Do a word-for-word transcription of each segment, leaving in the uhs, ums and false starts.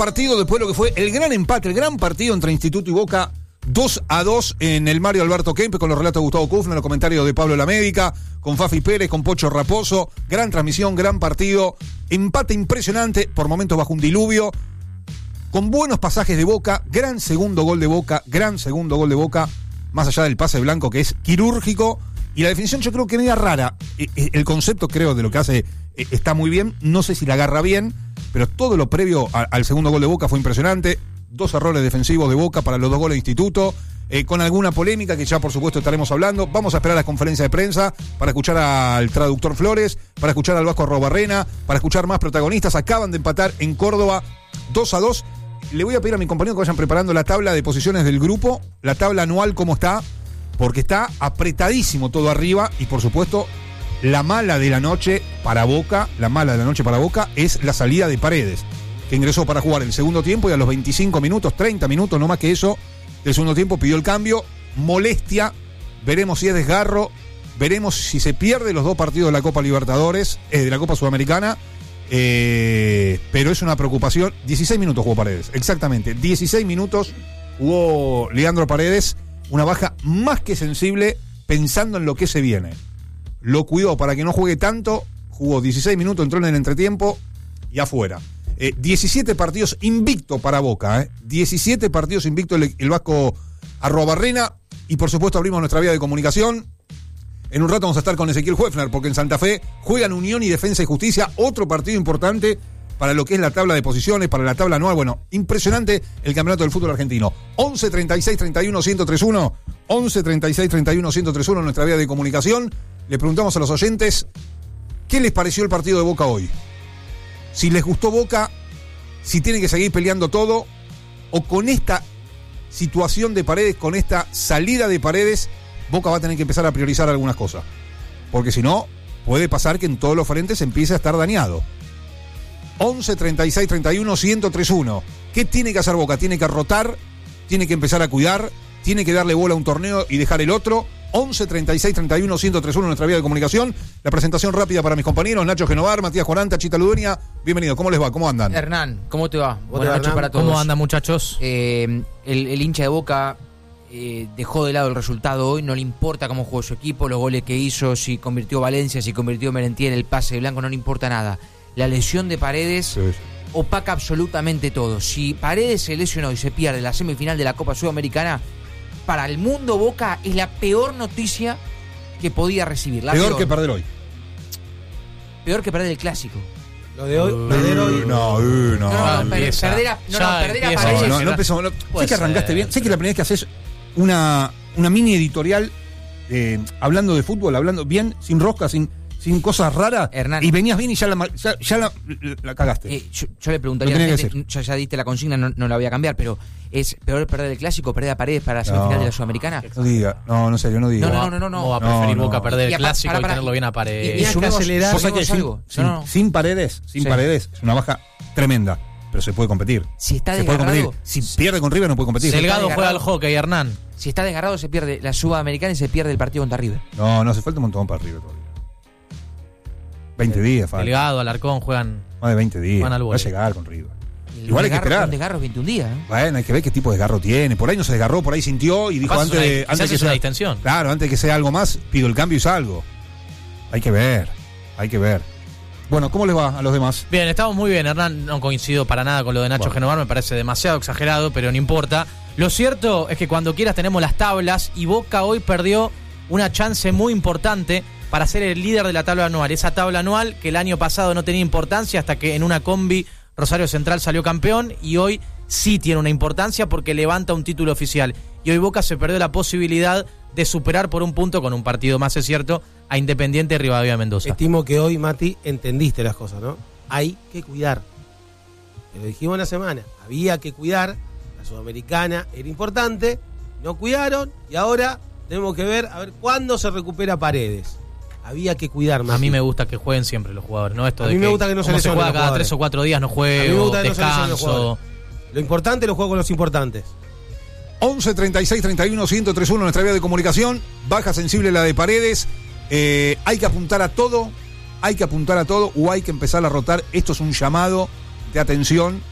partido después de lo que fue el gran empate, el gran partido entre Instituto y Boca, dos a dos en el Mario Alberto Kempes, con los relatos de Gustavo Kufner, los comentarios de Pablo Lamédica, con Fafi Pérez, con Pocho Raposo. Gran transmisión, gran partido, empate impresionante, por momentos bajo un diluvio, con buenos pasajes de Boca, gran segundo gol de Boca, gran segundo gol de Boca, más allá del pase blanco que es quirúrgico, y la definición yo creo que media rara. El concepto creo de lo que hace está muy bien, no sé si la agarra bien, pero todo lo previo al segundo gol de Boca fue impresionante. Dos errores defensivos de Boca para los dos goles de Instituto, eh, con alguna polémica que ya por supuesto estaremos hablando. Vamos a esperar la conferencia de prensa para escuchar al traductor Flores, para escuchar al Vasco Arrobarrena, para escuchar más protagonistas. Acaban de empatar en Córdoba dos a dos. Le voy a pedir a mi compañero que vayan preparando la tabla de posiciones del grupo, la tabla anual cómo está, porque está apretadísimo todo arriba. Y por supuesto la mala de la noche para Boca, la mala de la noche para Boca es la salida de Paredes, que ingresó para jugar el segundo tiempo y a los veinticinco minutos, treinta minutos, no más que eso, del segundo tiempo pidió el cambio. Molestia, veremos si es desgarro, veremos si se pierde los dos partidos de la Copa Libertadores, eh, de la Copa Sudamericana, eh, pero es una preocupación. dieciséis minutos jugó Paredes, exactamente, dieciséis minutos jugó Leandro Paredes, una baja más que sensible pensando en lo que se viene. Lo cuidó para que no juegue tanto, jugó dieciséis minutos, entró en el entretiempo y afuera. Eh, diecisiete partidos invicto para Boca, eh. diecisiete partidos invicto el, el Vasco Arrobarrena. Y por supuesto abrimos nuestra vía de comunicación. En un rato vamos a estar con Ezequiel Huefner, porque en Santa Fe juegan Unión y Defensa y Justicia, otro partido importante para lo que es la tabla de posiciones, para la tabla anual. Bueno, impresionante el campeonato del fútbol argentino. once treinta y seis treinta y uno ciento treinta y uno, once treinta y seis treinta y uno ciento treinta y uno, nuestra vía de comunicación. Le preguntamos a los oyentes qué les pareció el partido de Boca hoy. Si les gustó Boca, si tienen que seguir peleando todo, o con esta situación de Paredes, con esta salida de Paredes, Boca va a tener que empezar a priorizar algunas cosas. Porque si no, puede pasar que en todos los frentes empiece a estar dañado. once treinta y seis treinta y uno ciento treinta y uno. ¿Qué tiene que hacer Boca? Tiene que rotar, tiene que empezar a cuidar, tiene que darle bola a un torneo y dejar el otro. once treinta y seis treinta y uno ciento treinta y uno, nuestra vía de comunicación. La presentación rápida para mis compañeros, Nacho Genovar, Matías Joranta, Chita Ludueña. Bienvenido, ¿cómo les va? ¿Cómo andan? Hernán, ¿cómo te va? Buenas noches para todos. ¿Cómo andan, muchachos? Eh, el, el hincha de Boca eh, dejó de lado el resultado hoy, no le importa cómo jugó su equipo, los goles que hizo, si convirtió Valencia, si convirtió Merentiel, el pase de Blanco, no le importa nada. La lesión de Paredes sí, sí. opaca absolutamente todo. Si Paredes se lesionó y se pierde la semifinal de la Copa Sudamericana, para el mundo Boca es la peor noticia que podía recibir. La peor, peor que perder hoy. Peor que perder el clásico. Lo de hoy, uh, perder hoy. No, uh, no. No, no, no, per, perder a, no, no, perder a Paredes. No, no, no empezó, no, sé que arrancaste bien. Sé que la primera vez que haces una, una mini editorial eh, hablando de fútbol, hablando bien, sin rosca, sin. sin cosas raras, Hernán, y venías bien y ya la, ya, ya la, la cagaste. Eh, yo, yo le preguntaría a la gente, ya, ya diste la consigna, no, no la voy a cambiar, pero ¿es peor perder el clásico, perder a Paredes para la semifinal no, de la Sudamericana? No diga, no, no sé, yo no digo. No, no, no, no. no. ¿Cómo va a preferir no, Boca no. perder el y, clásico para, para, y tenerlo bien a Paredes? Y, y sumemos, acelerar. sumemos sin, algo. Sin, no, no. sin Paredes, sin sí. Paredes, es una baja tremenda, pero se puede competir. Si está se puede desgarrado, competir. Si pierde con River no puede competir. Delgado juega al hockey, Hernán. Si está desgarrado se pierde la Sudamericana y se pierde el partido contra River. No, no, hace falta un montón para River todavía. veinte días, falta. Delgado, Alarcón juegan. Más de veinte días. Van al va a llegar con River. El Igual hay que esperar. Un desgarro es veintiún días, ¿eh? Bueno, hay que ver qué tipo de desgarro tiene. Por ahí no se desgarró, por ahí sintió y dijo Capaz antes una, de. Antes que sea una distensión. Claro, antes de que sea algo más, pido el cambio y salgo. Hay que ver. Hay que ver. Bueno, ¿cómo les va a los demás? Bien, estamos muy bien, Hernán. No coincido para nada con lo de Nacho bueno. Genovar, me parece demasiado exagerado, pero no importa. Lo cierto es que cuando quieras tenemos las tablas y Boca hoy perdió una chance muy importante para ser el líder de la tabla anual. Esa tabla anual que el año pasado no tenía importancia hasta que en una combi Rosario Central salió campeón y hoy sí tiene una importancia porque levanta un título oficial. Y hoy Boca se perdió la posibilidad de superar por un punto con un partido más, es cierto, a Independiente Rivadavia Mendoza. Estimo que hoy, Mati, entendiste las cosas, ¿no? Hay que cuidar. Lo dijimos en la semana. Había que cuidar. La Sudamericana era importante. No cuidaron y ahora tenemos que ver a ver cuándo se recupera Paredes. Había que cuidar más. A mí me gusta que jueguen siempre los jugadores, ¿no? Esto a de mí me que gusta que no se lesionen juega los cada jugadores. tres o cuatro días, no juego, descanso. Lo importante lo juego con los importantes. once treinta y seis treinta y uno ciento treinta y uno, nuestra vía de comunicación. Baja sensible la de Paredes. Eh, hay que apuntar a todo. Hay que apuntar a todo o hay que empezar a rotar. Esto es un llamado de atención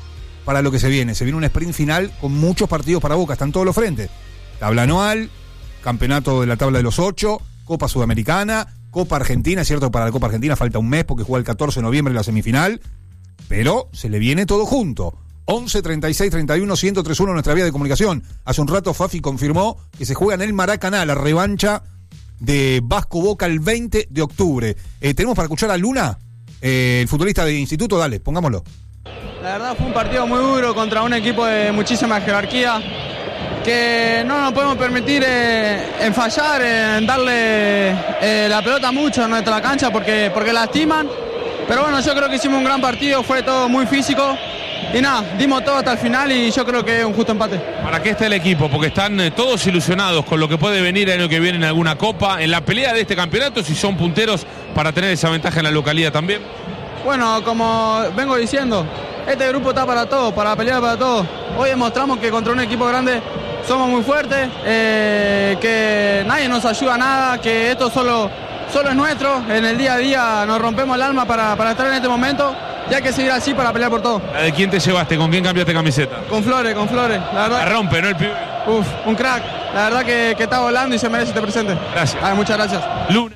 para lo que se viene. Se viene un sprint final con muchos partidos para Boca, están todos los frentes. Tabla anual, campeonato de la tabla de los ocho, Copa Sudamericana, Copa Argentina. Es cierto que para la Copa Argentina falta un mes porque juega el catorce de noviembre la semifinal, pero se le viene todo junto. once, treinta y seis, treinta y uno, ciento treinta y uno nuestra vía de comunicación. Hace un rato Fafi confirmó que se juega en el Maracaná la revancha de Vasco Boca el veinte de octubre. Eh, ¿Tenemos para escuchar a Luna, eh, el futbolista de Instituto? Dale, pongámoslo. La verdad fue un partido muy duro contra un equipo de muchísima jerarquía, que no nos podemos permitir eh, en fallar, en darle eh, la pelota mucho en nuestra cancha porque, porque lastiman. Pero bueno, yo creo que hicimos un gran partido, fue todo muy físico. Y nada, dimos todo hasta el final y yo creo que es un justo empate. ¿Para qué está el equipo? Porque están eh, todos ilusionados con lo que puede venir el año que viene en alguna copa, en la pelea de este campeonato, si son punteros para tener esa ventaja en la localidad también. Bueno, como vengo diciendo, este grupo está para todo, para pelear para todo. Hoy demostramos que contra un equipo grande somos muy fuertes, eh, que nadie nos ayuda a nada, que esto solo, solo es nuestro. En el día a día nos rompemos el alma para, para estar en este momento. Y hay que seguir así para pelear por todo. ¿La de quién te llevaste? ¿Con quién cambiaste camiseta? Con Flores, con Flores. La verdad. La rompe, ¿no? El pibe. Uf, un crack. La verdad que, que está volando y se merece este presente. Gracias. Ah, muchas gracias. Luna.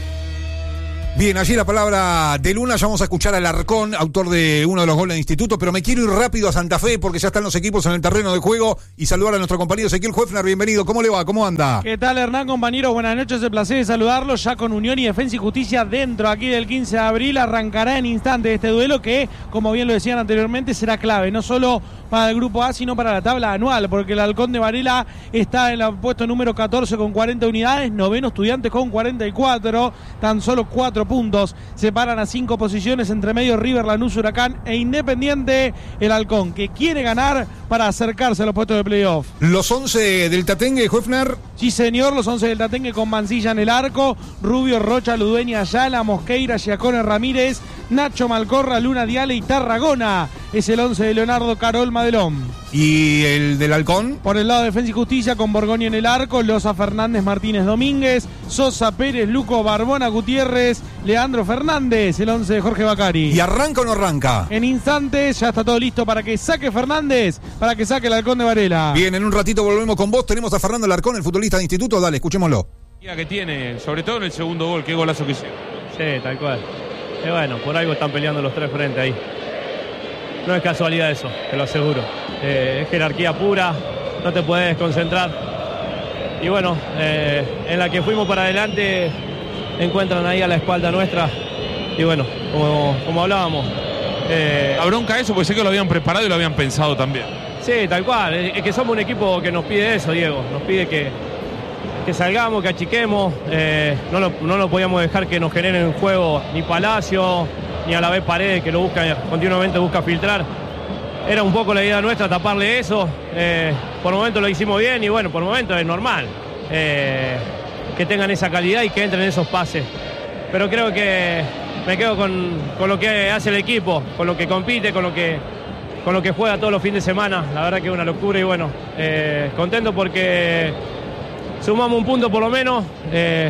Bien, allí la palabra de Luna. Ya vamos a escuchar al Arcón, autor de uno de los goles de Instituto, pero me quiero ir rápido a Santa Fe porque ya están los equipos en el terreno de juego y saludar a nuestro compañero Ezequiel Hoeffner. Bienvenido, ¿cómo le va? ¿Cómo anda? ¿Qué tal, Hernán, compañero? Buenas noches, el placer de saludarlos. Ya con Unión y Defensa y Justicia dentro aquí del quince de abril, arrancará en instante este duelo que, como bien lo decían anteriormente, será clave, no solo para el grupo A, sino para la tabla anual, porque el Halcón de Varela está en el puesto número catorce con cuarenta unidades, noveno Estudiantes con cuarenta y cuatro, tan solo cuatro puntos separan a cinco posiciones entre medio River, Lanús, Huracán e Independiente. El Halcón que quiere ganar para acercarse a los puestos de playoff. Los once del Tatengue, Hoeffner. Sí, señor, los once del Tatengue con Mancilla en el arco, Rubio, Rocha, Ludueña, Ayala, Mosqueira, Giacone, Ramírez, Nacho Malcorra, Luna Diale y Tarragona. Es el once de Leonardo Carol Madelón. ¿Y el del Halcón? Por el lado de Defensa y Justicia con Borgoñi en el arco, Loza, Fernández, Martínez, Domínguez, Sosa, Pérez, Luco, Barbona, Gutiérrez, Leandro Fernández, el once de Jorge Bacari. ¿Y arranca o no arranca? En instantes ya está todo listo para que saque Fernández, para que saque el Halcón de Varela. Bien, en un ratito volvemos con vos. Tenemos a Fernando Alarcón, el futbolista de Instituto. Dale, escuchémoslo. Que tiene, sobre todo en el segundo gol, qué golazo que hicieron. Sí, tal cual. Y bueno, por algo están peleando los tres frente ahí. No es casualidad eso, te lo aseguro. Eh, es jerarquía pura, no te puedes concentrar. Y bueno, eh, en la que fuimos para adelante, encuentran ahí a la espalda nuestra. Y bueno, como, como hablábamos. Eh, ¿La bronca eso? Porque sé que lo habían preparado y lo habían pensado también. Sí, tal cual. Es que somos un equipo que nos pide eso, Diego. Nos pide que, que salgamos, que achiquemos. Eh, no, lo, no lo podíamos dejar que nos generen juego ni Palacio, ni a la vez Paredes, que lo busca continuamente busca filtrar. Era un poco la idea nuestra, taparle eso. Eh, por el momento lo hicimos bien y bueno, por el momento es normal eh, que tengan esa calidad y que entren en esos pases. Pero creo que me quedo con, con lo que hace el equipo, con lo que compite, con lo que, con lo que juega todos los fines de semana. La verdad que es una locura y bueno, eh, contento porque sumamos un punto por lo menos. Eh,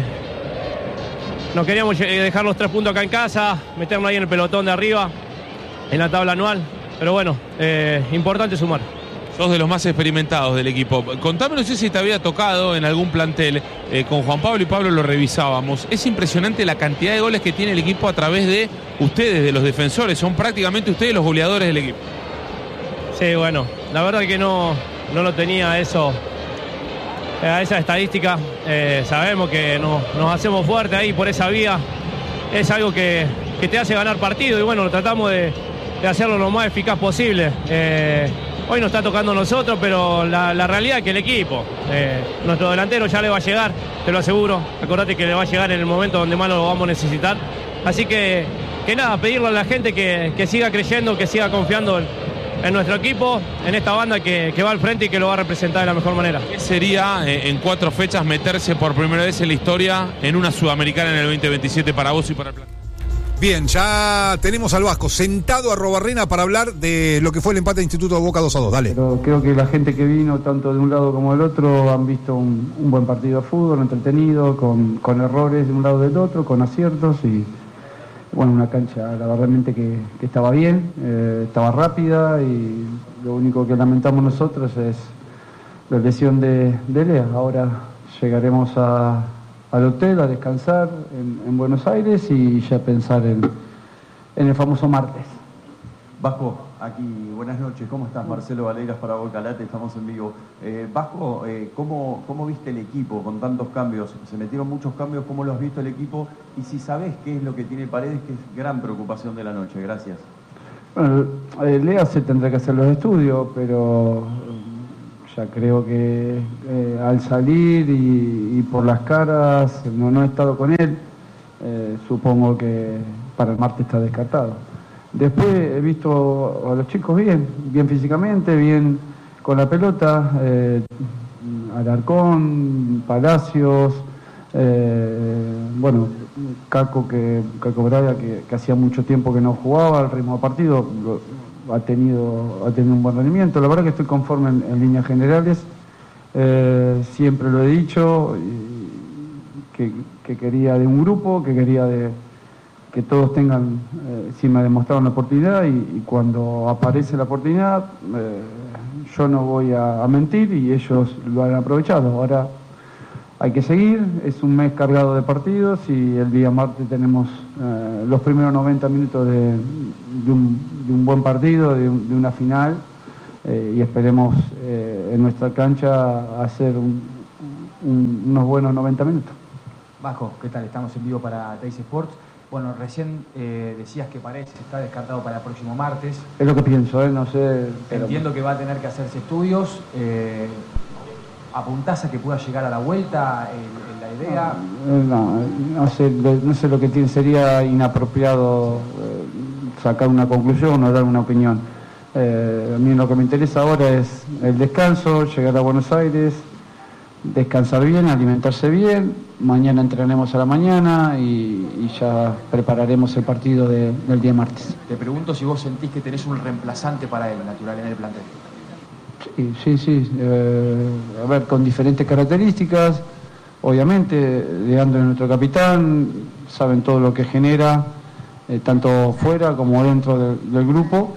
Nos queríamos dejar los tres puntos acá en casa, meternos ahí en el pelotón de arriba, en la tabla anual. Pero bueno, eh, importante sumar. Sos de los más experimentados del equipo. Contame, no sé si te había tocado en algún plantel. Eh, con Juan Pablo y Pablo lo revisábamos. Es impresionante la cantidad de goles que tiene el equipo a través de ustedes, de los defensores. Son prácticamente ustedes los goleadores del equipo. Sí, bueno, la verdad que no, no lo tenía eso. A esa estadística, eh, sabemos que nos, nos hacemos fuertes ahí por esa vía, es algo que, que te hace ganar partido y bueno, tratamos de, de hacerlo lo más eficaz posible. Eh, hoy nos está tocando a nosotros, pero la, la realidad es que el equipo, eh, nuestro delantero ya le va a llegar, te lo aseguro, acordate que le va a llegar en el momento donde más lo vamos a necesitar. Así que, que nada, pedirle a la gente que, que siga creyendo, que siga confiando en, en nuestro equipo, en esta banda que, que va al frente y que lo va a representar de la mejor manera. ¿Qué sería eh, en cuatro fechas meterse por primera vez en la historia en una Sudamericana en el veinte veintisiete para vos y para el plan? Bien, ya tenemos al Vasco sentado a Robarrena para hablar de lo que fue el empate de Instituto de Boca dos a dos. Dale. Pero creo que la gente que vino, tanto de un lado como del otro, han visto un, un buen partido de fútbol, entretenido, con, con errores de un lado y del otro, con aciertos y bueno, una cancha la verdad que, que estaba bien, eh, estaba rápida y lo único que lamentamos nosotros es la lesión de, de Lea. Ahora llegaremos a, al hotel a descansar en, en Buenos Aires y ya pensar en, en el famoso martes. Vasco, aquí, buenas noches, ¿cómo estás? Marcelo Valeiras para Boca Late, estamos en vivo. Eh, Vasco, eh, ¿cómo, ¿cómo viste el equipo con tantos cambios? Se metieron muchos cambios, ¿cómo lo has visto el equipo? Y si sabés qué es lo que tiene Paredes, que es gran preocupación de la noche. Gracias. Bueno, eh, Lea se tendrá que hacer los estudios, pero ya creo que eh, al salir y, y por las caras, no, no he estado con él, eh, supongo que para el martes está descartado. Después he visto a los chicos bien, bien físicamente, bien con la pelota, eh, Alarcón, Palacios, eh, bueno, Caco, que, Caco Braga, que, que hacía mucho tiempo que no jugaba al ritmo de partido, lo, ha, tenido, ha tenido un buen rendimiento. La verdad que estoy conforme en, en líneas generales, eh, siempre lo he dicho, que, que quería de un grupo, que quería de... que todos tengan, eh, si me demostraron la oportunidad y, y cuando aparece la oportunidad, eh, yo no voy a, a mentir y ellos lo han aprovechado. Ahora hay que seguir, es un mes cargado de partidos y el día martes tenemos eh, los primeros noventa minutos de, de, un, de un buen partido, de, un, de una final eh, y esperemos eh, en nuestra cancha hacer un, un, unos buenos noventa minutos. Vasco, ¿qué tal? Estamos en vivo para Teis Sports. Bueno, recién eh, decías que Paredes está descartado para el próximo martes. Es lo que pienso, ¿eh? No sé. Pero... Entiendo que va a tener que hacerse estudios. Eh, ¿Apuntás a que pueda llegar a la vuelta en, en la idea? No, no sé, no sé lo que tiene, sería inapropiado eh, sacar una conclusión o dar una opinión. Eh, a mí lo que me interesa ahora es el descanso, llegar a Buenos Aires, descansar bien, alimentarse bien. Mañana entrenaremos a la mañana y, y ya prepararemos el partido de, del día martes. Te pregunto si vos sentís que tenés un reemplazante para él, natural, en el plantel. Sí, sí, sí. Eh, a ver, con diferentes características. Obviamente, Leandro es nuestro capitán, saben todo lo que genera, eh, tanto fuera como dentro de, del grupo.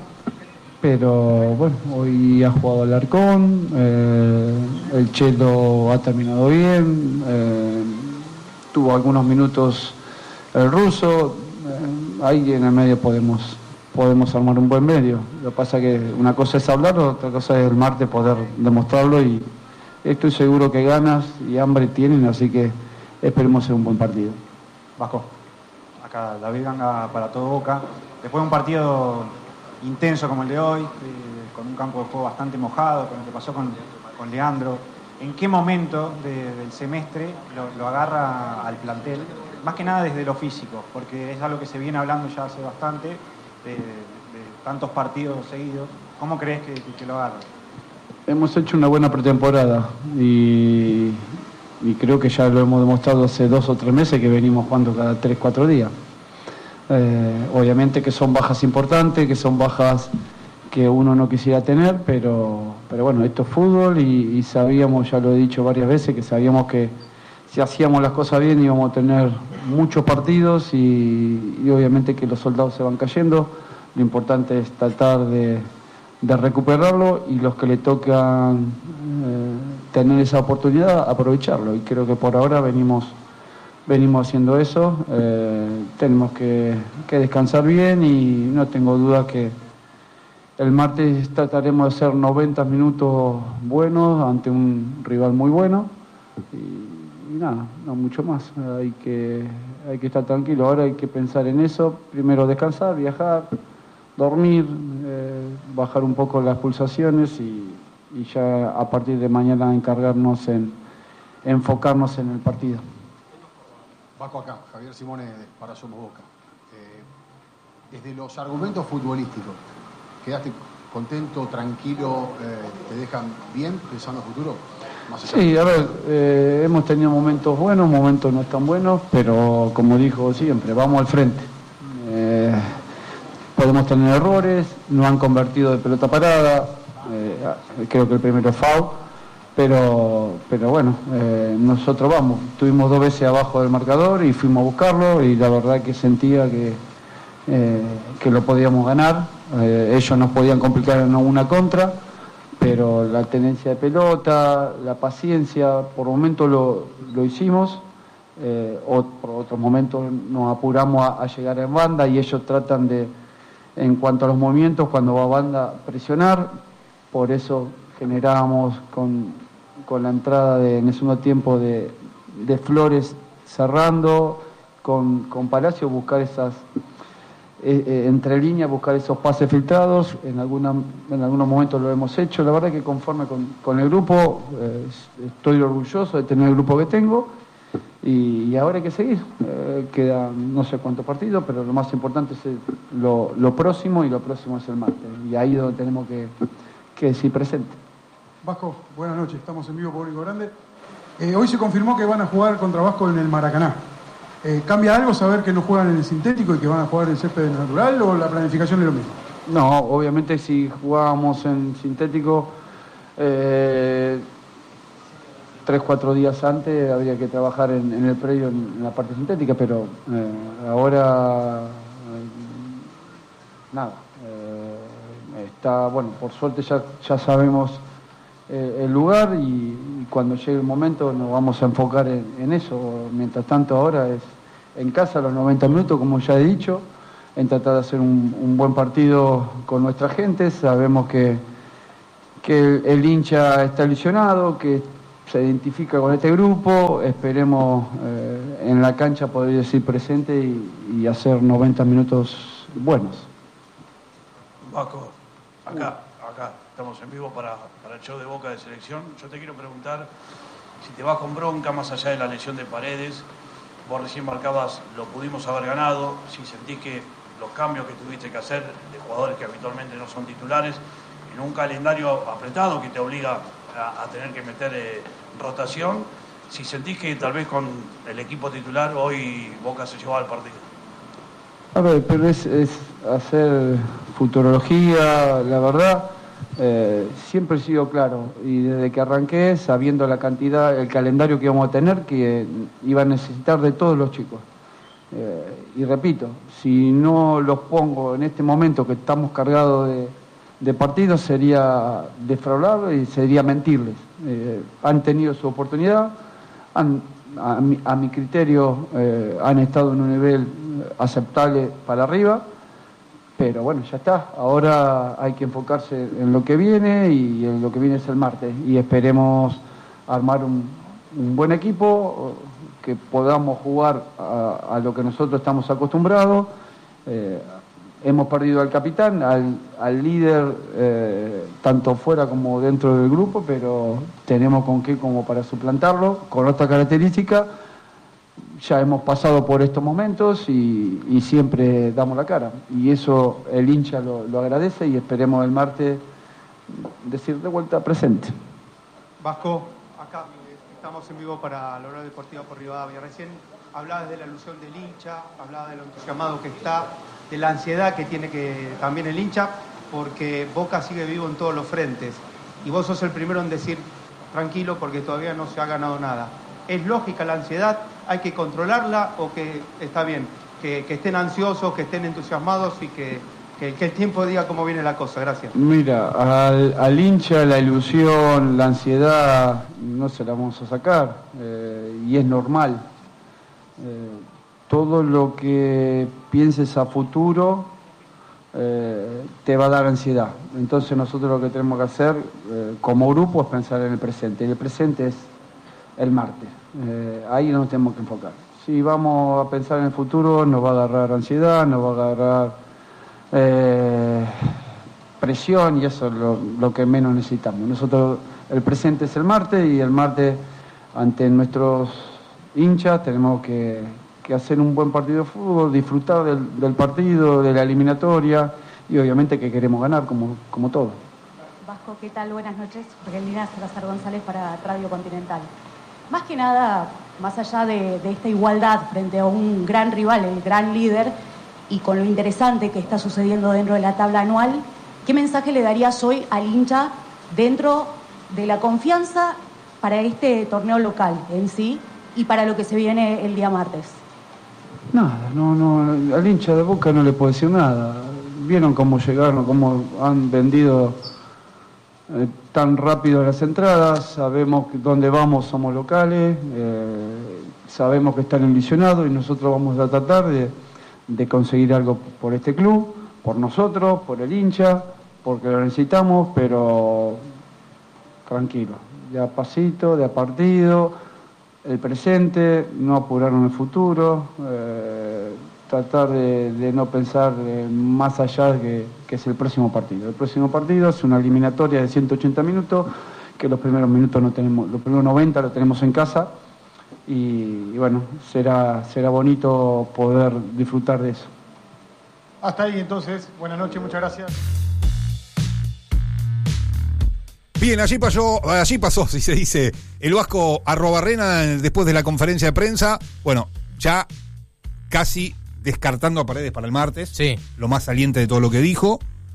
Pero bueno, hoy ha jugado Alarcón, eh, el Chelo ha terminado bien, eh, tuvo algunos minutos el ruso, eh, ahí en el medio podemos podemos armar un buen medio. Lo que pasa es que una cosa es hablar, otra cosa es el martes poder demostrarlo y estoy seguro que ganas y hambre tienen, así que esperemos ser un buen partido. Vasco, acá David Ganga para todo Boca. Después de un partido intenso como el de hoy, eh, con un campo de juego bastante mojado, con lo que pasó con, con Leandro, ¿en qué momento de, del semestre lo, lo agarra al plantel? Más que nada desde lo físico, porque es algo que se viene hablando ya hace bastante, de, de tantos partidos seguidos. ¿Cómo crees que, que, que lo agarra? Hemos hecho una buena pretemporada y, y creo que ya lo hemos demostrado hace dos o tres meses que venimos jugando cada tres, cuatro días. Eh, obviamente que son bajas importantes, que son bajas que uno no quisiera tener, pero, pero bueno, esto es fútbol y, y sabíamos, ya lo he dicho varias veces, que sabíamos que si hacíamos las cosas bien íbamos a tener muchos partidos y, y obviamente que los soldados se van cayendo. Lo importante es tratar de, de recuperarlo y los que le tocan eh, tener esa oportunidad, aprovecharlo. Y creo que por ahora venimos... Venimos haciendo eso, eh, tenemos que, que descansar bien y no tengo duda que el martes trataremos de hacer noventa minutos buenos ante un rival muy bueno y, y nada, no mucho más, hay que, hay que estar tranquilo, ahora hay que pensar en eso, primero descansar, viajar, dormir, eh, bajar un poco las pulsaciones y, y ya a partir de mañana encargarnos en enfocarnos en el partido. Vasco acá, Javier Simone para Somos Boca. Eh, desde los argumentos futbolísticos, ¿quedaste contento, tranquilo, eh, te dejan bien pensando futuro? Más allá sí, a ver, eh, hemos tenido momentos buenos, momentos no tan buenos, pero como dijo siempre, vamos al frente. Eh, podemos tener errores, no han convertido de pelota parada, eh, creo que el primero foul. Pero, pero bueno, eh, nosotros vamos, estuvimos dos veces abajo del marcador y fuimos a buscarlo y la verdad que sentía que, eh, que lo podíamos ganar Eh, ellos nos podían complicar en una contra, pero la tenencia de pelota, la paciencia, por momentos lo, lo hicimos, eh, o por otros momentos nos apuramos a, a llegar en banda y ellos tratan de, en cuanto a los movimientos, cuando va banda, presionar. Por eso generábamos con, con la entrada de, en el segundo tiempo de, de Flores cerrando, con, con Palacio buscar esas... Eh, eh, entre líneas, buscar esos pases filtrados. En, alguna, en algunos momentos lo hemos hecho. La verdad que conforme con, con el grupo, eh, estoy orgulloso de tener el grupo que tengo y, y ahora hay que seguir. Eh, quedan no sé cuántos partidos, pero lo más importante es el, lo, lo próximo, y lo próximo es el martes. Y ahí es donde tenemos que, que decir presente. Vasco, buenas noches, estamos en vivo, Público Grande. Eh, hoy se confirmó que van a jugar contra Vasco en el Maracaná. Eh, ¿Cambia algo saber que no juegan en el sintético y que van a jugar en el césped natural, o la planificación es lo mismo? No, obviamente si jugábamos en sintético eh, tres, cuatro días antes habría que trabajar en, en el predio en, en la parte sintética, pero eh, ahora eh, nada. Eh, está, bueno, por suerte ya, ya sabemos eh, el lugar y, y cuando llegue el momento nos vamos a enfocar en, en eso. Mientras tanto ahora es en casa los noventa minutos, como ya he dicho, en tratar de hacer un, un buen partido con nuestra gente. Sabemos que, que el, el hincha está ilusionado, que se identifica con este grupo. Esperemos eh, en la cancha poder decir presente y, y hacer noventa minutos buenos. Vasco, acá, acá, estamos en vivo para, para el show de Boca de Selección. Yo te quiero preguntar si te vas con bronca más allá de la lesión de Paredes. Vos recién marcabas, lo pudimos haber ganado, si sentís que los cambios que tuviste que hacer de jugadores que habitualmente no son titulares, en un calendario apretado que te obliga a, a tener que meter eh, rotación, si sentís que tal vez con el equipo titular hoy Boca se llevaba al partido. A ver, pero es, es hacer futurología, la verdad. Eh, siempre he sido claro, y desde que arranqué, sabiendo la cantidad, el calendario que íbamos a tener, que iba a necesitar de todos los chicos. Eh, y repito, si no los pongo en este momento que estamos cargados de, de partidos, sería defraudar y sería mentirles. Eh, han tenido su oportunidad, han, a, mi, a mi criterio eh, han estado en un nivel aceptable para arriba. Pero bueno, ya está. Ahora hay que enfocarse en lo que viene, y en lo que viene es el martes. Y esperemos armar un, un buen equipo, que podamos jugar a, a lo que nosotros estamos acostumbrados. Eh, hemos perdido al capitán, al, al líder, eh, tanto fuera como dentro del grupo, pero tenemos con qué como para suplantarlo, con otra característica. Ya hemos pasado por estos momentos y, y siempre damos la cara. Y eso el hincha lo, lo agradece, y esperemos el martes decir de vuelta presente. Vasco, acá estamos en vivo para la Hora Deportiva por Rivadavia. Recién hablabas de la ilusión del hincha, hablabas de lo entusiasmado que está, de la ansiedad que tiene que también el hincha, porque Boca sigue vivo en todos los frentes. Y vos sos el primero en decir, tranquilo, porque todavía no se ha ganado nada. ¿Es lógica la ansiedad? ¿Hay que controlarla o que está bien? Que, que estén ansiosos, que estén entusiasmados y que, que, que el tiempo diga cómo viene la cosa. Gracias. Mira, al, al hincha la ilusión, la ansiedad, no se la vamos a sacar, eh, y es normal. Eh, todo lo que pienses a futuro eh, te va a dar ansiedad. Entonces nosotros lo que tenemos que hacer eh, como grupo es pensar en el presente. Y el presente es el martes. Eh, ahí nos tenemos que enfocar. Si vamos a pensar en el futuro, nos va a agarrar ansiedad, nos va a agarrar eh, presión, y eso es lo, lo que menos necesitamos. Nosotros, el presente es el martes, y el martes ante nuestros hinchas tenemos que, que hacer un buen partido de fútbol, disfrutar del, del partido, de la eliminatoria, y obviamente que queremos ganar como, como todo. Vasco, ¿qué tal? Buenas noches. Argelina Salazar González para Radio Continental. Más que nada, más allá de, de esta igualdad frente a un gran rival, el gran líder, y con lo interesante que está sucediendo dentro de la tabla anual, ¿qué mensaje le darías hoy al hincha dentro de la confianza para este torneo local en sí y para lo que se viene el día martes? Nada, no, no, al hincha de Boca no le puedo decir nada. vieron cómo llegaron, cómo han vendido eh, tan rápido las entradas, sabemos que dónde vamos, somos locales, eh, sabemos que están ilusionados y nosotros vamos a tratar de, de conseguir algo por este club, por nosotros, por el hincha, porque lo necesitamos, pero tranquilo, de a pasito, de a partido, el presente, no apurar en el futuro, eh, tratar de, de no pensar eh, más allá de que, que es el próximo partido. El próximo partido es una eliminatoria de ciento ochenta minutos, que los primeros minutos no tenemos, los primeros noventa los tenemos en casa, y, y bueno, será, será bonito poder disfrutar de eso. Hasta ahí entonces, buenas noches, muchas gracias. Bien, allí pasó, allí pasó, si se dice, el Vasco Arruabarrena después de la conferencia de prensa. Bueno, ya casi descartando a Paredes para el martes. Sí. Lo más saliente de todo lo que dijo.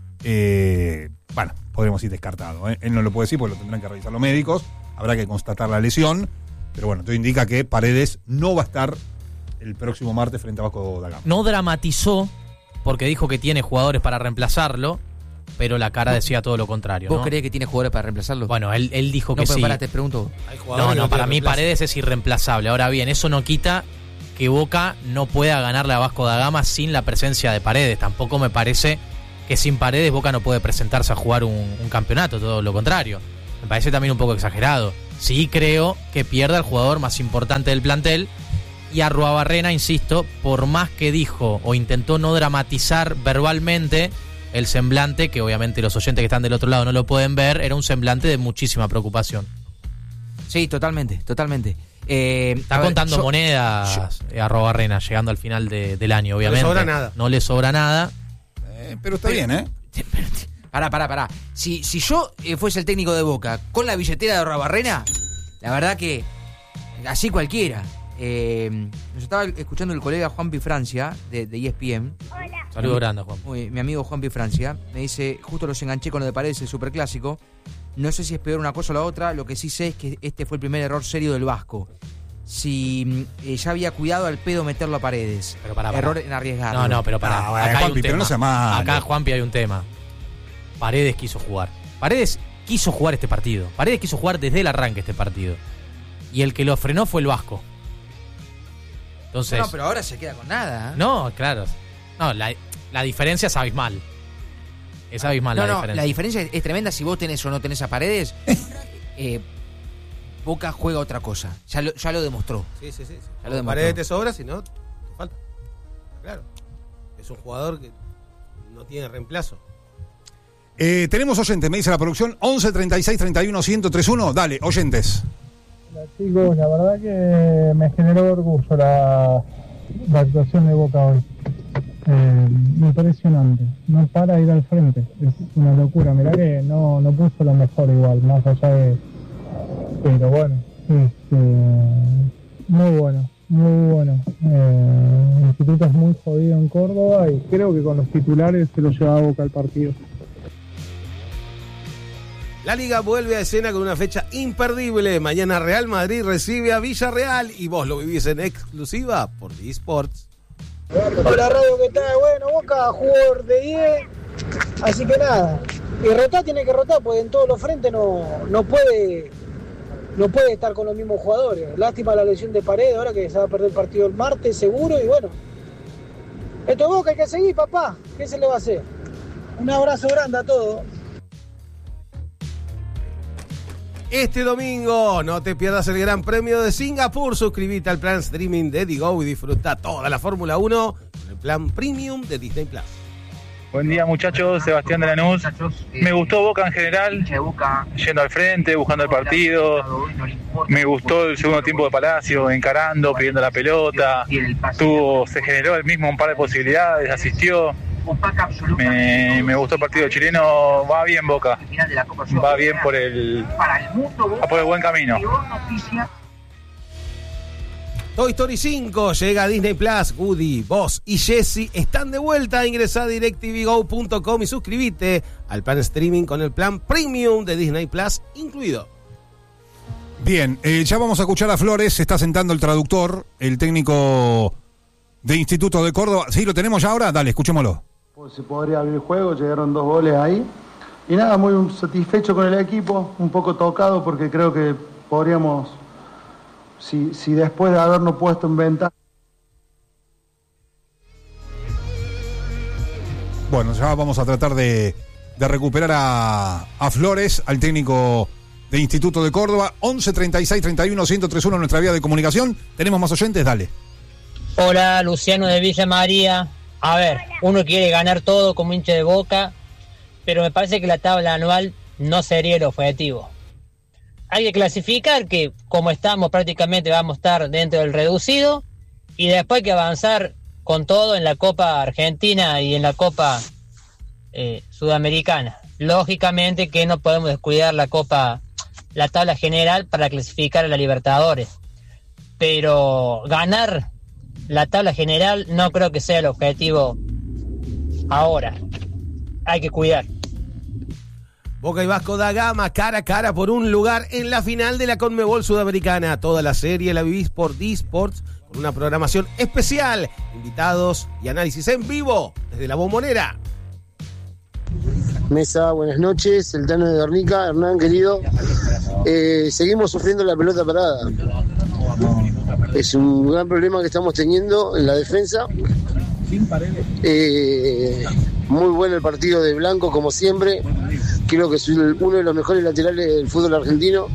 Eh, bueno, podríamos ir descartado. ¿eh? Él no lo puede decir porque lo tendrán que revisar los médicos. Habrá que constatar la lesión. Pero bueno, todo indica que Paredes no va a estar el próximo martes frente a Vasco da Gama. No dramatizó porque dijo que tiene jugadores para reemplazarlo, pero la cara decía todo lo contrario. ¿Vos ¿no? creés que tiene jugadores para reemplazarlo? Bueno, él, él dijo no, que pero sí. Para, te pregunto. No, no, para mí Paredes es irreemplazable. Ahora bien, eso no quita que Boca no pueda ganarle a Vasco da Gama sin la presencia de Paredes. Tampoco me parece que sin Paredes Boca no puede presentarse a jugar un, un campeonato, todo lo contrario. Me parece también un poco exagerado. Sí creo que pierda el jugador más importante del plantel. Y Arruabarrena, insisto, por más que dijo o intentó no dramatizar verbalmente, el semblante, que obviamente los oyentes que están del otro lado no lo pueden ver, era un semblante de muchísima preocupación. Sí, totalmente, totalmente. Eh, Está ver, contando yo, monedas yo, Arruabarrena, llegando al final de, del año, obviamente. No le sobra nada. No le sobra nada. Eh, pero está bien, ¿eh? Pará, pará, pará. Si, si yo eh, fuese el técnico de Boca con la billetera de Arruabarrena, la verdad que así cualquiera. Eh, nos estaba escuchando el colega Juanpi Francia de, de E S P N. Hola. Saludos grande, Juan. Muy, mi amigo Juanpi Francia me dice, justo los enganché con lo de Paredes, el superclásico. No sé si es peor una cosa o la otra. Lo que sí sé es que este fue el primer error serio del Vasco. Si eh, ya había cuidado al pedo meterlo a Paredes. Pero pará, pará. Error en arriesgarlo. No, no, pero pará. No, bueno, acá Juanpi, hay un pero tema. no sea malo. Acá, Juanpi, hay un tema. Paredes quiso jugar. Paredes quiso jugar este partido. Paredes quiso jugar desde el arranque este partido. Y el que lo frenó fue el Vasco. Entonces, no, pero ahora se queda con nada. ¿eh? No, claro. No, la, la diferencia es abismal. Es abismal no, la no, diferencia. La diferencia es tremenda si vos tenés o no tenés a Paredes. eh, Boca juega otra cosa. Ya lo, ya lo demostró. Sí, sí, sí. Ya lo demostró. Paredes te sobra, si no, te falta. Claro. Es un jugador que no tiene reemplazo. Eh, tenemos oyentes, me dice la producción, once treinta y seis treinta y uno ciento treinta y uno. Dale, oyentes. Hola, chicos, la verdad que me generó orgullo la, la actuación de Boca hoy. Eh, impresionante, no para ir al frente, es una locura. Mirá que no, no puso lo mejor igual, más allá de... Pero bueno, este, muy bueno, muy bueno. Eh, el instituto es muy jodido en Córdoba y creo que con los titulares se lo lleva a Boca al partido. La Liga vuelve a escena con una fecha imperdible. Mañana Real Madrid recibe a Villarreal y vos lo vivís en exclusiva por eSports. Hola Radio, ¿qué tal? Bueno, Boca jugador de diez, así que nada. Y rotar tiene que rotar, porque en todos los frentes no, no puede no puede estar con los mismos jugadores. Lástima la lesión de Paredes, ahora que se va a perder el partido el martes seguro, y bueno. Esto es Boca, hay que seguir, papá. ¿Qué se le va a hacer? Un abrazo grande a todos. Este domingo no te pierdas el Gran Premio de Singapur. Suscríbete al plan streaming de Digo y disfruta toda la Fórmula uno con el plan premium de Disney Plus. Buen día muchachos, Sebastián de Lanús. Me gustó Boca en general, yendo al frente, buscando el partido. Me gustó el segundo tiempo de Palacio, encarando, pidiendo la pelota. Tuvo, se generó el mismo un par de posibilidades, asistió. Me, me gustó el partido chileno, va bien Boca, va bien por el, va por el buen camino. Toy Story cinco llega a Disney Plus. Woody, Buzz y Jessie están de vuelta. Ingresá a directvgo punto com y suscríbete al plan streaming con el plan premium de Disney Plus incluido. Bien, eh, ya vamos a escuchar a Flores. Se está sentando el traductor, el técnico de Instituto de Córdoba. ¿Sí lo tenemos ya ahora? Dale, escuchémoslo. Pues se podría abrir el juego, llegaron dos goles ahí. Y nada, muy satisfecho con el equipo, un poco tocado porque creo que podríamos, si, si después de habernos puesto en ventaja. Bueno, ya vamos a tratar de, de recuperar a, a Flores, al técnico de Instituto de Córdoba. Once treinta y seis treinta y uno ciento treinta y uno nuestra vía de comunicación. Tenemos más oyentes, dale. Hola, Luciano de Villa María. A ver, uno quiere ganar todo como hincha de Boca, pero me parece que la tabla anual no sería el objetivo. Hay que clasificar que como estamos prácticamente vamos a estar dentro del reducido y después hay que avanzar con todo en la Copa Argentina y en la Copa eh, Sudamericana. Lógicamente que no podemos descuidar la Copa, la tabla general para clasificar a la Libertadores, pero ganar la tabla general no creo que sea el objetivo ahora. Hay que cuidar. Boca y Vasco da Gama cara a cara por un lugar en la final de la Conmebol Sudamericana. Toda la serie la vivís por D-Sports con una programación especial, invitados y análisis en vivo desde la Bombonera. Mesa, buenas noches, el Tano de Guernica, Hernán querido. Eh, seguimos sufriendo la pelota parada. Es un gran problema que estamos teniendo en la defensa. Eh, muy bueno el partido de Blanco, como siempre. Creo que es uno de los mejores laterales del fútbol argentino.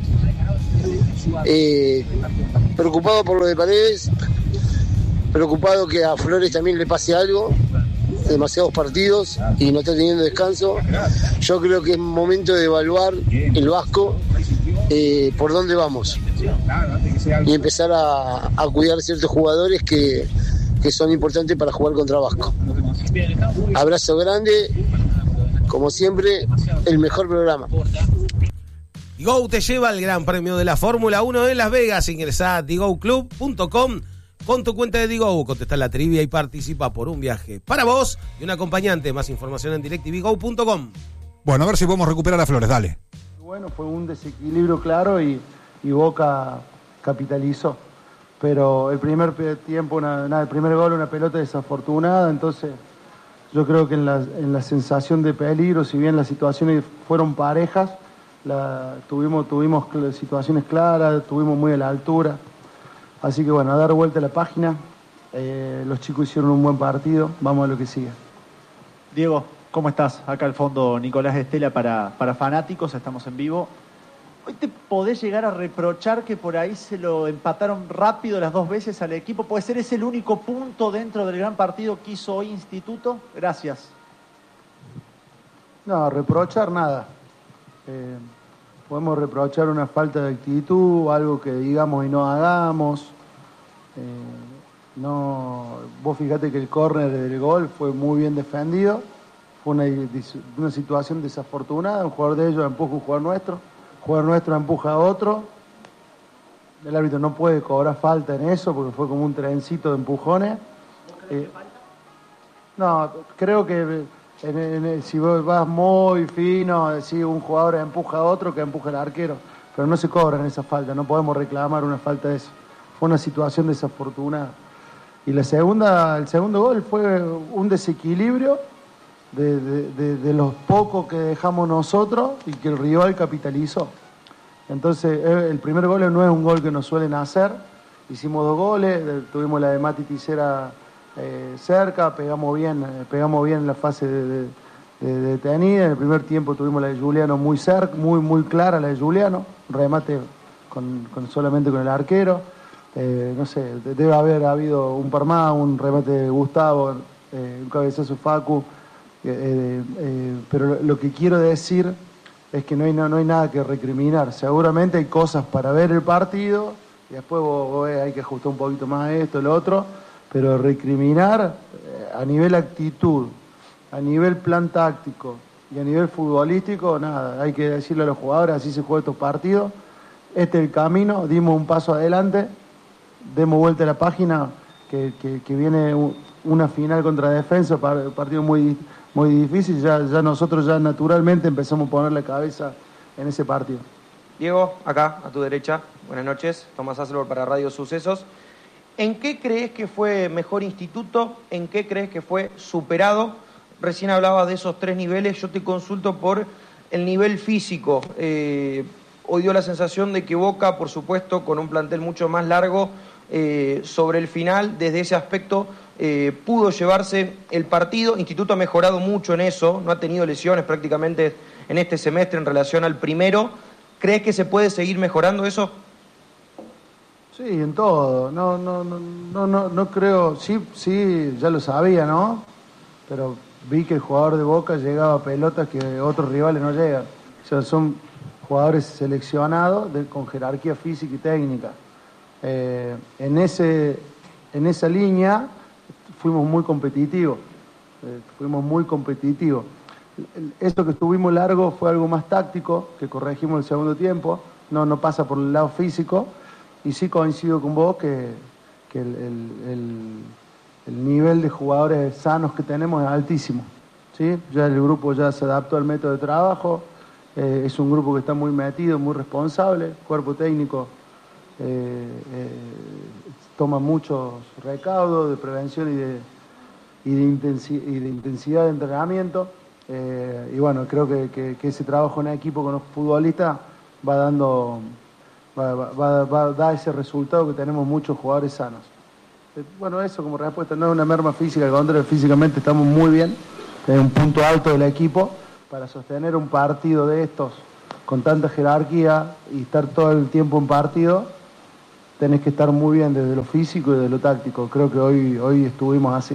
Eh, preocupado por lo de Paredes. Preocupado que a Flores también le pase algo. Demasiados partidos y no está teniendo descanso. Yo creo que es momento de evaluar el Vasco, eh, por dónde vamos y empezar a, a cuidar ciertos jugadores que, que son importantes para jugar contra Vasco. Abrazo grande, como siempre, el mejor programa. Digo te lleva al Gran Premio de la Fórmula uno en Las Vegas. Ingresá a digo club punto com con tu cuenta de Digo, contestá la trivia y participa por un viaje para vos y un acompañante. Más información en direct t v go punto com. Bueno, a ver si podemos recuperar a Flores, dale. Bueno, fue un desequilibrio claro y, y Boca capitalizó. Pero el primer tiempo, una, nada, el primer gol, una pelota desafortunada, entonces yo creo que en la, en la sensación de peligro, si bien las situaciones fueron parejas, la, tuvimos, tuvimos situaciones claras, tuvimos muy a la altura. Así que bueno, a dar vuelta a la página, eh, los chicos hicieron un buen partido, vamos a lo que sigue. Diego, ¿cómo estás? Acá al fondo Nicolás Estela para, para Fanáticos, estamos en vivo. ¿Hoy te podés llegar a reprochar que por ahí se lo empataron rápido las dos veces al equipo? ¿Puede ser ese el único punto dentro del gran partido que hizo hoy Instituto? Gracias. No, reprochar nada. Eh, podemos reprochar una falta de actitud, algo que digamos y no hagamos. Eh, no, vos fíjate que el córner del gol fue muy bien defendido. Fue una, una situación desafortunada. Un jugador de ellos empuja a un jugador nuestro. Un jugador nuestro empuja a otro. El árbitro no puede cobrar falta en eso porque fue como un trencito de empujones. Eh, no, creo que... En, en, si vos vas muy fino, si un jugador empuja a otro, que empuja al arquero, pero no se cobran esa falta, no podemos reclamar una falta de eso. Fue una situación desafortunada. Y la segunda, el segundo gol fue un desequilibrio de, de, de, de los pocos que dejamos nosotros y que el rival capitalizó. Entonces, el primer gol no es un gol que nos suelen hacer. Hicimos dos goles, tuvimos la de Mati Ticera Eh, cerca, pegamos bien, eh, pegamos bien la fase de, de, de, de detenida. En el primer tiempo tuvimos la de Juliano muy cerca, muy muy clara la de Juliano, remate con, con solamente con el arquero. Eh, no sé, debe haber habido un par más, un remate de Gustavo, eh, un cabezazo Facu. Eh, eh, pero lo, lo que quiero decir es que no hay, no, no hay nada que recriminar. Seguramente hay cosas para ver el partido y después vos, vos ves, hay que ajustar un poquito más esto, lo otro. Pero recriminar eh, a nivel actitud, a nivel plan táctico y a nivel futbolístico, nada, hay que decirle a los jugadores, así se juega estos partidos, este es el camino, dimos un paso adelante, demos vuelta a la página, que, que, que viene una final contra Defensa, un partido muy, muy difícil, ya, ya nosotros ya naturalmente empezamos a poner la cabeza en ese partido. Diego, acá, a tu derecha, buenas noches, Tomás Haselor para Radio Sucesos. ¿En qué crees que fue mejor Instituto? ¿En qué crees que fue superado? recién hablabas de esos tres niveles, yo te consulto por el nivel físico. Eh, hoy dio la sensación de que Boca, por supuesto, con un plantel mucho más largo, eh, sobre el final, desde ese aspecto, eh, pudo llevarse el partido. Instituto ha mejorado mucho en eso, no ha tenido lesiones prácticamente en este semestre en relación al primero. ¿Crees que se puede seguir mejorando eso? Sí, en todo. No, no, no, no, no, no creo. Sí, sí, ya lo sabía, ¿no? Pero vi que el jugador de Boca llegaba a pelotas que otros rivales no llegan. O sea, son jugadores seleccionados de, con jerarquía física y técnica. Eh, en ese, en esa línea fuimos muy competitivos. Eh, fuimos muy competitivos. Esto que estuvimos largo fue algo más táctico, que corregimos el segundo tiempo. No, no pasa por el lado físico. Y sí coincido con vos que, que el, el, el, el nivel de jugadores sanos que tenemos es altísimo, ¿sí? Ya el grupo ya se adaptó al método de trabajo, eh, es un grupo que está muy metido, muy responsable, cuerpo técnico eh, eh, toma muchos recaudos de prevención y de, y de, intensi y de intensidad de entrenamiento, eh, y bueno, creo que, que, que ese trabajo en equipo con los futbolistas va dando... Va, va, va a dar ese resultado que tenemos muchos jugadores sanos. Bueno, eso como respuesta, no es una merma física, al contrario, físicamente estamos muy bien, es un punto alto del equipo. Para sostener un partido de estos con tanta jerarquía y estar todo el tiempo en partido, tenés que estar muy bien desde lo físico y de lo táctico. Creo que hoy, hoy estuvimos así.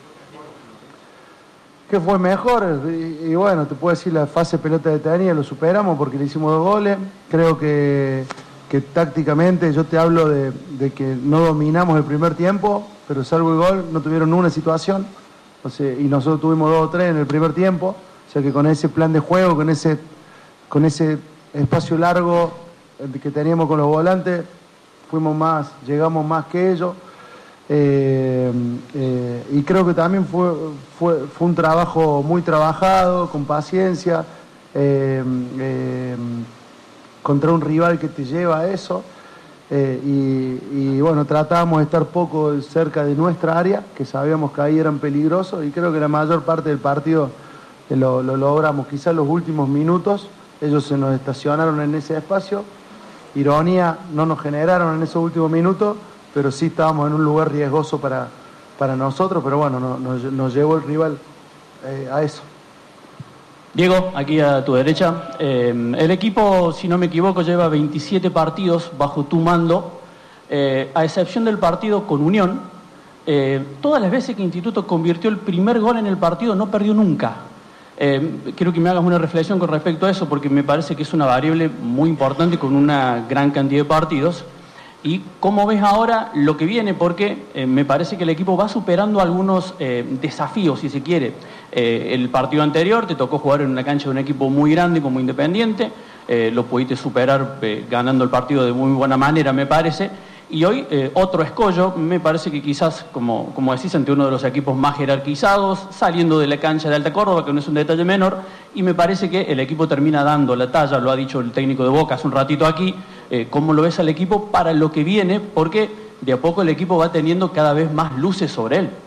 ¿Qué fue mejor? Y, y bueno, te puedo decir, la fase pelota detenida lo superamos porque le hicimos dos goles. Creo que... que tácticamente yo te hablo de, de que no dominamos el primer tiempo, pero salvo el gol no tuvieron una situación, o sea, y nosotros tuvimos dos o tres en el primer tiempo, o sea que con ese plan de juego, con ese, con ese espacio largo que teníamos con los volantes, fuimos más, llegamos más que ellos, eh, eh, y creo que también fue, fue, fue un trabajo muy trabajado, con paciencia, eh, eh, contra un rival que te lleva a eso, eh, y, y bueno, tratábamos de estar poco cerca de nuestra área, que sabíamos que ahí eran peligrosos, y creo que la mayor parte del partido lo, lo logramos. Quizás los últimos minutos ellos se nos estacionaron en ese espacio, ironía, no nos generaron en esos últimos minutos, pero sí estábamos en un lugar riesgoso para, para nosotros, pero bueno, no, nos, nos llevó el rival eh, a eso. Diego, aquí a tu derecha. Eh, el equipo, si no me equivoco, lleva veintisiete partidos bajo tu mando, eh, a excepción del partido con Unión. Eh, todas las veces que Instituto convirtió el primer gol en el partido, no perdió nunca. Eh, quiero que me hagas una reflexión con respecto a eso, porque me parece que es una variable muy importante con una gran cantidad de partidos. ¿Y cómo ves ahora lo que viene? Porque eh, me parece que el equipo va superando algunos eh, desafíos, si se quiere. Eh, el partido anterior te tocó jugar en una cancha de un equipo muy grande como Independiente, eh, lo pudiste superar eh, ganando el partido de muy buena manera, me parece. Y hoy eh, otro escollo, me parece que quizás, como, como decís, ante uno de los equipos más jerarquizados, saliendo de la cancha de Alta Córdoba, que no es un detalle menor, y me parece que el equipo termina dando la talla, lo ha dicho el técnico de Boca hace un ratito aquí. Eh, ¿Cómo lo ves al equipo para lo que viene? Porque de a poco el equipo va teniendo cada vez más luces sobre él.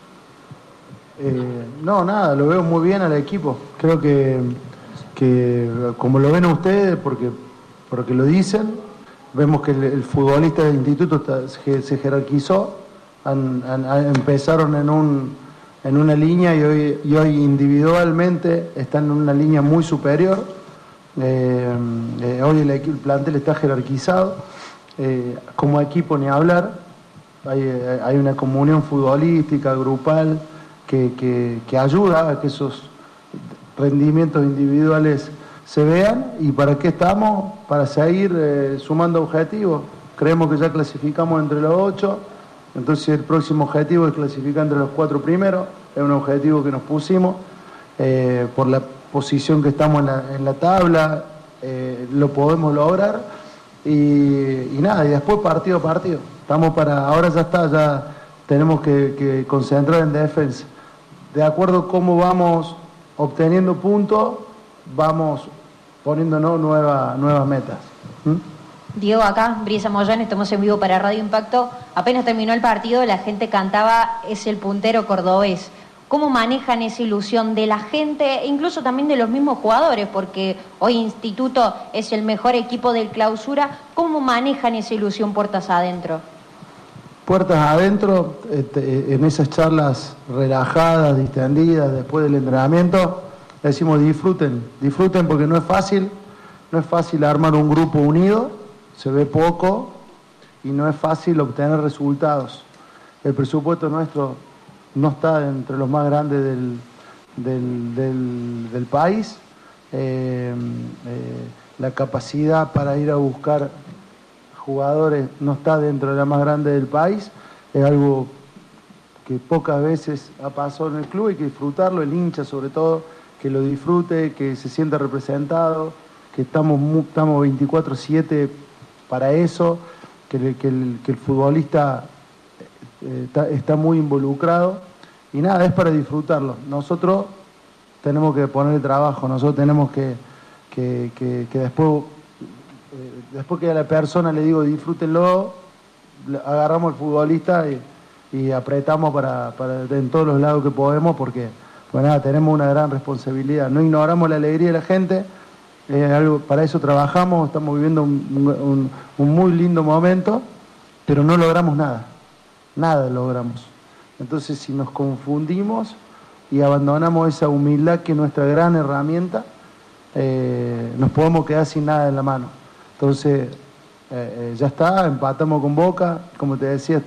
Eh, no, nada, lo veo muy bien al equipo. Creo que, que como lo ven ustedes, porque, porque lo dicen, vemos que el, el futbolista del instituto está, se, se jerarquizó, han, han, han, empezaron en, un, en una línea y hoy, y hoy individualmente están en una línea muy superior. Eh, eh, hoy el, el plantel está jerarquizado, eh, como equipo ni hablar, hay, hay una comunión futbolística, grupal, que, que, que ayuda a que esos rendimientos individuales se vean. ¿Y para qué estamos? Para seguir eh, sumando objetivos. Creemos que ya clasificamos entre los ocho, entonces el próximo objetivo es clasificar entre los cuatro primeros, es un objetivo que nos pusimos eh, por la posición que estamos en la, en la tabla, eh, lo podemos lograr y, y nada, y después partido a partido. Estamos para, ahora ya está, ya tenemos que, que concentrar en defensa. De acuerdo a cómo vamos obteniendo puntos, vamos poniéndonos nueva, nuevas metas. ¿Mm? Diego, acá, Briesa Moyán, estamos en vivo para Radio Impacto. Apenas terminó el partido, la gente cantaba "es el puntero cordobés". ¿Cómo manejan esa ilusión de la gente e incluso también de los mismos jugadores? Porque hoy Instituto es el mejor equipo del Clausura. ¿Cómo manejan esa ilusión puertas adentro? Puertas adentro, este, en esas charlas relajadas, distendidas, después del entrenamiento, decimos disfruten, disfruten porque no es fácil, no es fácil armar un grupo unido, se ve poco y no es fácil obtener resultados. El presupuesto nuestro no está entre los más grandes del, del, del, del país, eh, eh, la capacidad para ir a buscar jugadores no está dentro de la más grande del país, es algo que pocas veces ha pasado en el club, hay que disfrutarlo, el hincha sobre todo, que lo disfrute, que se sienta representado, que estamos, estamos veinticuatro siete para eso, que, que, el, que el futbolista eh, está, está muy involucrado, y nada, es para disfrutarlo. Nosotros tenemos que poner el trabajo, nosotros tenemos que, que, que, que después... Después que a la persona le digo disfrútenlo, agarramos al futbolista y, y apretamos para, para en todos los lados que podemos, porque pues nada, tenemos una gran responsabilidad. No ignoramos la alegría de la gente, eh, algo, para eso trabajamos, estamos viviendo un, un, un muy lindo momento, pero no logramos nada, nada logramos. Entonces si nos confundimos y abandonamos esa humildad que es nuestra gran herramienta, eh, nos podemos quedar sin nada en la mano. Entonces, eh, eh, ya está, empatamos con Boca, como te decía,